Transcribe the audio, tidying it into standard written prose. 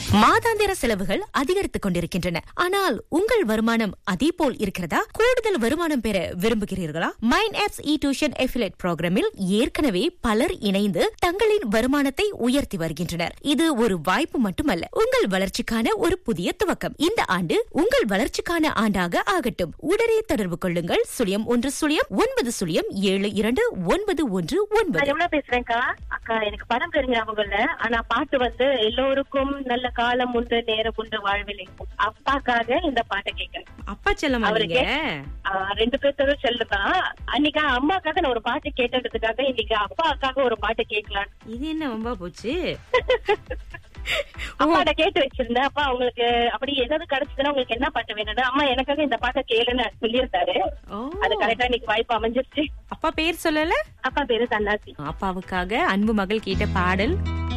மாதாந்திர செலவுகள் அதிகரித்துக் கொண்டிருக்கின்றன. ஆனால் உங்கள் வருமானம் அதே போல் இருக்கிறதா? கூடுதல் வருமானம் பெற விரும்புகிறீர்களா? மைண்ட் ஆப்ஸ் டியூஷன் அஃபிலியேட் புரோகிராமில் ஏற்கனவே பலர் இணைந்து தங்களின் வருமானத்தை உயர்த்தி வருகின்றனர். இது ஒரு வாய்ப்பு மட்டுமல்ல, உங்கள் வளர்ச்சிக்கான ஒரு புதிய துவக்கம். இந்த ஆண்டு உங்கள் வளர்ச்சிக்கான ஆண்டாக ஆகட்டும். உடனே தொடர்பு கொள்ளுங்கள். 0110729119. பேசுறேன்க்கா. அக்கா, எனக்கு படம் பெரிய ஞாபகம் இல்ல. ஆனா பாட்டு எல்லோருக்கும் நல்ல காலம் உண்டு, நேரம் உண்டு, வாழ்வில் அப்பாக்காக இந்த பாட்டை கேட்கிறேன். அப்பா செல்லம் அவருக்கு 2 பேர்த்தோட செல்லுதான். அன்னைக்கு அம்மாக்காக நான் ஒரு பாட்டு கேட்டதுக்காக இன்னைக்கு அப்பாக்காக ஒரு பாட்டு கேட்கலாம். இது என்ன ரொம்ப போச்சு? அப்பாட்ட கேட்டு வச்சிருந்தேன். அப்பா உங்களுக்கு அப்படி ஏதாவது கிடைச்சதுன்னா உங்களுக்கு என்ன பாட்டு வேணும்? அம்மா எனக்காக இந்த பாட்டை கேளுன்னு சொல்லியிருந்தாரு. அது கரெக்டா இன்னைக்கு வாய்ப்பு அமைஞ்சிருச்சு. அப்பா பேர் சொல்லல? அப்பா பேரு தன்னாசி. அப்பாவுக்காக அன்பு மகள் கேட்ட பாடல்